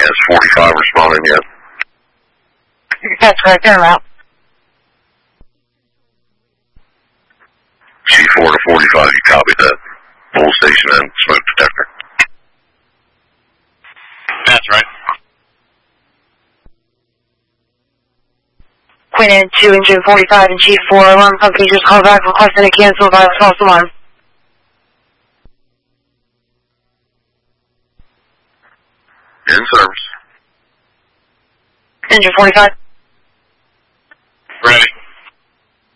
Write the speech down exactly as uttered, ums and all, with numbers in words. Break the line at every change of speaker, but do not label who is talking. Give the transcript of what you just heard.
Yes, forty-five responding, yes.
That's correct, they're out.
G four to forty-five, you copy that. Pull station and smoke detector.
That's right.
Queen and two, engine forty-five and G four, alarm company just called back requesting a cancel by false alarm.
In service.
Engine forty-five.